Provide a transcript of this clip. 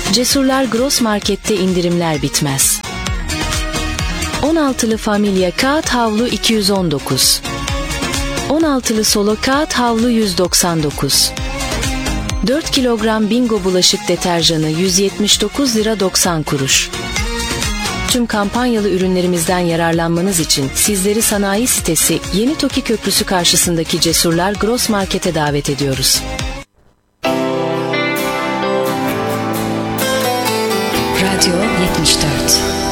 Cesurlar Gross Market'te indirimler bitmez. 16'lı Familya kağıt havlu 219. 16'lı Solo kağıt havlu 199. 4 kilogram Bingo bulaşık deterjanı 179 lira 90 kuruş. Tüm kampanyalı ürünlerimizden yararlanmanız için sizleri sanayi sitesi Yeni Toki Köprüsü karşısındaki Cesurlar Gross Market'e davet ediyoruz. Radyo 74